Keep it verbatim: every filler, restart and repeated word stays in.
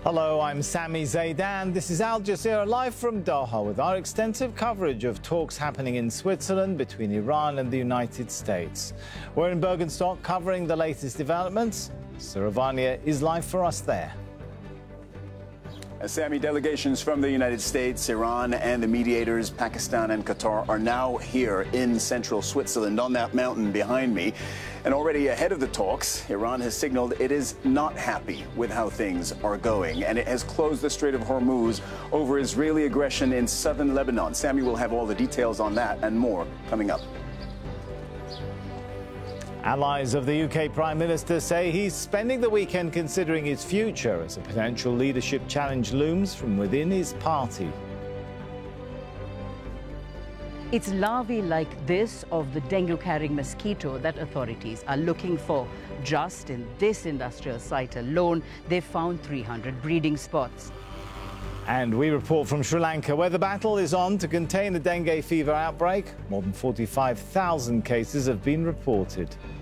Hello, I'm Sami Zaidan. This is Al Jazeera live from Doha with our extensive coverage of talks happening in Switzerland between Iran and the United States. We're in Bergenstock covering the latest developments. Saravania is live for us there. As Sami, delegations from the United States, Iran, and the mediators, Pakistan and Qatar, are now here in central Switzerland on that mountain behind me. And already ahead of the talks, Iran has signaled it is not happy with how things are going, and it has closed the Strait of Hormuz over Israeli aggression in southern Lebanon. Sami will have all the details on that and more coming up. Allies of the U K Prime Minister say he's spending the weekend considering his future as a potential leadership challenge looms from within his party. It's larvae like this of the dengue-carrying mosquito that authorities are looking for. Just in this industrial site alone, they've found three hundred breeding spots. And we report from Sri Lanka, where the battle is on to contain the dengue fever outbreak. More than forty-five thousand cases have been reported.